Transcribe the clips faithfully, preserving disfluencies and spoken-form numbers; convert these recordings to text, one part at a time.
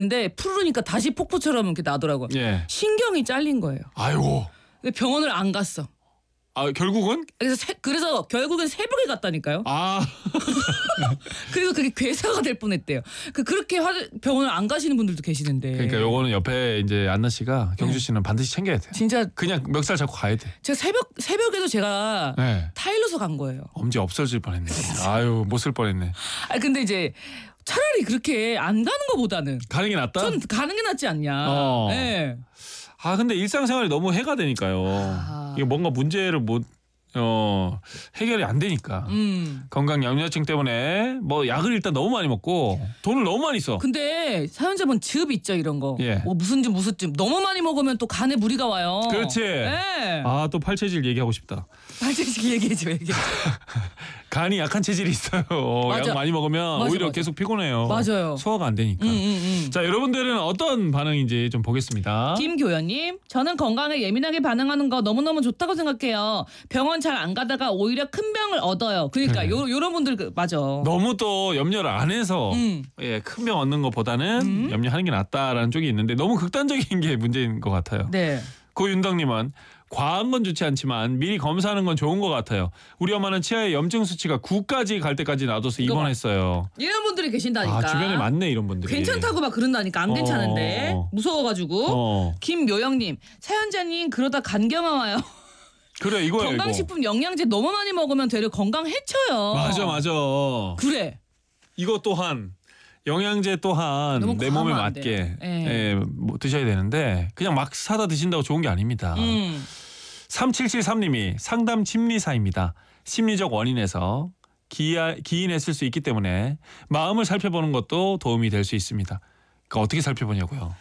근데 풀으니까 다시 폭포처럼 이렇게 나더라고요. 예. 신경이 잘린 거예요. 아이고. 근데 병원을 안 갔어. 아 결국은? 그래서 새, 그래서 결국엔 새벽에 갔다니까요. 아. 그래서 그게 괴사가 될 뻔했대요. 그 그렇게 화, 병원을 안 가시는 분들도 계시는데. 그러니까 요거는 옆에 이제 안나 씨가 경주 씨는 네. 반드시 챙겨야 돼요. 진짜 그냥 멱살 잡고 가야 돼. 제가 새벽 새벽에도 제가 네. 타일러서 간 거예요. 엄지 없어질 뻔했네. 아유 못 쓸 뻔했네. 아 근데 이제 차라리 그렇게 안 가는 거보다는 가는 게 낫다. 전 가는 게 낫지 않냐. 어. 네. 아 근데 일상생활이 너무 해가 되니까요. 아. 이게 뭔가 문제를 못 어, 해결이 안 되니까. 음. 건강 염려증 때문에 뭐 약을 일단 너무 많이 먹고 돈을 너무 많이 써. 근데 사연자분 즙 있죠 이런 거. 예. 뭐 무슨 즙 무슨 즙 너무 많이 먹으면 또 간에 무리가 와요. 그렇지. 네. 아 또 팔체질 얘기하고 싶다. 팔체질 얘기해줘 얘기해. 간이 약한 체질이 있어요. 맞아. 약 많이 먹으면 맞아, 오히려 맞아. 계속 피곤해요. 맞아요. 소화가 안 되니까. 음, 음, 음. 자 여러분들은 어떤 반응인지 좀 보겠습니다. 김교연님, 저는 건강에 예민하게 반응하는 거 너무너무 좋다고 생각해요. 병원 잘 안 가다가 오히려 큰 병을 얻어요. 그러니까 그래. 요, 요런 분들 그, 맞아. 너무 또 염려를 안 해서 음. 예, 큰 병 얻는 것보다는 음. 염려하는 게 낫다라는 쪽이 있는데 너무 극단적인 게 문제인 것 같아요. 네. 고윤덕님은 과한 건 좋지 않지만 미리 검사하는 건 좋은 것 같아요. 우리 엄마는 치아에 염증 수치가 구까지 갈 때까지 놔둬서 이거 입원했어요. 이런 분들이 계신다니까. 아 주변에 많네 이런 분들이. 괜찮다고 막 그런다니까 안 어. 괜찮은데 무서워가지고. 어. 김묘영님, 사연자님 그러다 간경화 와요. 그래 이거야 건강식품 영양제 너무 많이 먹으면 되려 건강 해쳐요. 맞아 맞아. 그래. 이거 또한 영양제 또한 너무 내 몸에 과하면 안 맞게 돼요. 예. 예, 뭐 드셔야 되는데 그냥 막 사다 드신다고 좋은 게 아닙니다. 음. 삼칠칠삼님이 상담 심리사입니다. 심리적 원인에서 기아, 기인했을 수 있기 때문에 마음을 살펴보는 것도 도움이 될 수 있습니다. 그러니까 어떻게 살펴보냐고요.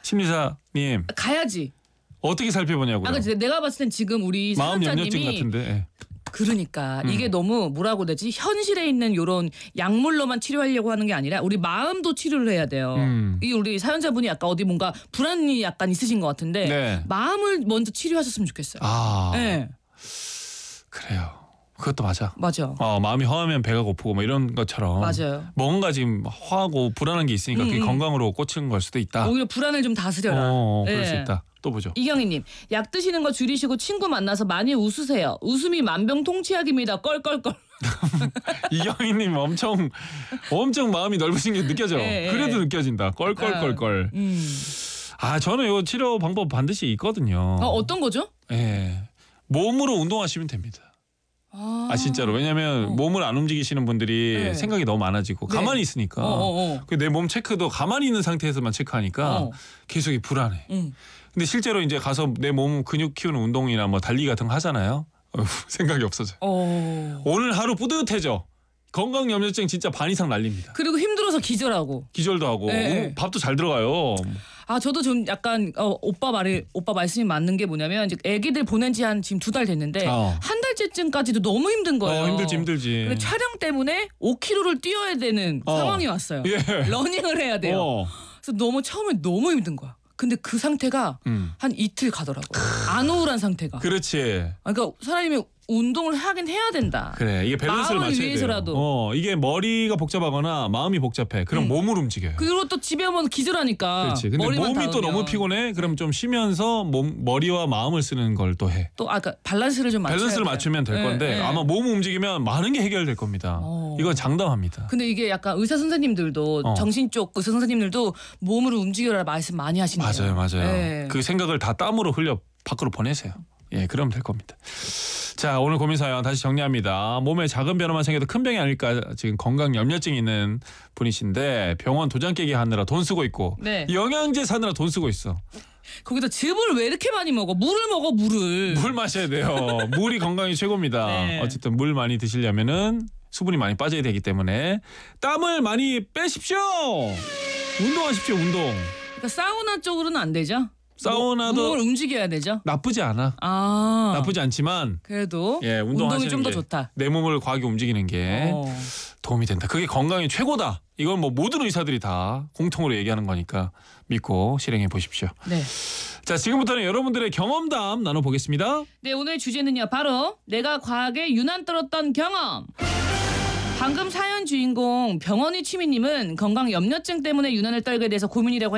심리사님 가야지. 어떻게 살펴보냐고요. 아, 그치. 내가 봤을 땐 지금 우리 마음 염려증 사연자님이 같은데. 예. 그러니까 음. 이게 너무 뭐라고 해야 되지? 현실에 있는 요런 약물로만 치료하려고 하는 게 아니라 우리 마음도 치료를 해야 돼요. 음. 이 우리 사연자분이 약간 어디 뭔가 불안이 약간 있으신 것 같은데 네. 마음을 먼저 치료하셨으면 좋겠어요. 아 네. 그래요. 그것도 맞아. 맞아. 어, 마음이 허하면 배가 고프고 뭐 이런 것처럼 맞아요. 뭔가 지금 허하고 불안한 게 있으니까 그게 음, 음. 건강으로 꽂히는 걸 수도 있다. 오히려 불안을 좀 다스려라. 어, 그럴 네. 수 있다. 또 보죠. 이경희님, 약 드시는 거 줄이시고 친구 만나서 많이 웃으세요. 웃음이 만병통치약입니다. 껄껄껄. 이경희님 엄청 엄청 마음이 넓으신 게 느껴져. 예, 예. 그래도 느껴진다. 껄껄껄껄. 음. 아 저는 요 치료 방법 반드시 있거든요. 어, 어떤 거죠? 예, 몸으로 운동하시면 됩니다. 아, 아 진짜로 왜냐하면 어. 몸을 안 움직이시는 분들이 네. 생각이 너무 많아지고 네. 가만히 있으니까 어, 어, 어. 내 몸 체크도 가만히 있는 상태에서만 체크하니까 어. 계속 이 불안해. 음. 근데 실제로 이제 가서 내 몸 근육 키우는 운동이나 뭐 달리기 같은 거 하잖아요. 어휴, 생각이 없어져. 어. 오늘 하루 뿌듯해져. 건강 염려증 진짜 반 이상 날립니다. 그리고 힘들어서 기절하고. 기절도 하고 네. 오, 밥도 잘 들어가요. 아 저도 좀 약간 어, 오빠 말이 오빠 말씀이 맞는 게 뭐냐면 이제 아기들 보낸 지 한 지금 두 달 됐는데 어. 한 달째쯤까지도 너무 힘든 거예요. 어, 힘들지 힘들지. 근데 촬영 때문에 오 킬로미터를 뛰어야 되는 어. 상황이 왔어요. 예. 러닝을 해야 돼요. 어. 그래서 너무 처음에 너무 힘든 거야. 근데 그 상태가 음. 한 이틀 가더라고요. 안 우울한 상태가. 그렇지. 그러니까 사람이 운동을 하긴 해야 된다. 그래 이게 밸런스를 마음을 맞춰야 위해서라도. 돼요. 어 이게 머리가 복잡하거나 마음이 복잡해. 그럼 음. 몸을 움직여요. 그리고 또 집에 오면 기절하니까. 그렇지. 근데 머리만 몸이 또 닿으면. 너무 피곤해. 그럼 좀 쉬면서 몸 머리와 마음을 쓰는 걸 또 해. 또 아까 밸런스를 좀 맞춰야 밸런스를 돼요. 맞추면 될 네, 건데 네. 아마 몸 움직이면 많은 게 해결될 겁니다. 어. 이건 장담합니다. 근데 이게 약간 의사 선생님들도 어. 정신 쪽 의사 선생님들도 몸으로 움직여라 말씀 많이 하시네요. 맞아요, 맞아요. 네. 그 생각을 다 땀으로 흘려 밖으로 보내세요. 예, 그러면 될 겁니다. 자, 오늘 고민 사연 다시 정리합니다. 몸에 작은 변화만 생겨도 큰 병이 아닐까 지금 건강 염려증이 있는 분이신데 병원 도장 깨기 하느라 돈 쓰고 있고 네. 영양제 사느라 돈 쓰고 있어. 거기다 즙을 왜 이렇게 많이 먹어? 물을 먹어 물을. 물 마셔야 돼요. 물이 건강이 최고입니다. 네. 어쨌든 물 많이 드시려면은 수분이 많이 빠져야 되기 때문에 땀을 많이 빼십시오. 운동하십시오. 운동. 그러니까 사우나 쪽으로는 안 되죠? 사우나도 몸을 움직여야 되죠? 나쁘지 않아. 아. 나쁘지 않지만 그래도 예, 운동이 운동하시는 좀 더 게 좋다. 내 몸을 과하게 움직이는 게 어. 도움이 된다. 그게 건강이 최고다. 이건 뭐 모든 의사들이 다 공통으로 얘기하는 거니까 믿고 실행해 보십시오. 네. 자, 지금부터는 여러분들의 경험담 나눠보겠습니다. 네, 오늘 주제는요. 바로 내가 과하게 유난 떨었던 경험. 방금 사연 주인공 병원이 취미님은 건강 염려증 때문에 유난을 떨게 돼서 고민이라고